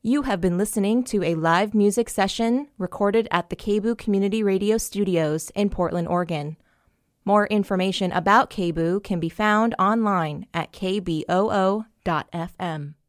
You have been listening to a live music session recorded at the KBOO Community Radio Studios in Portland, Oregon. More information about KBOO can be found online at kboo.fm.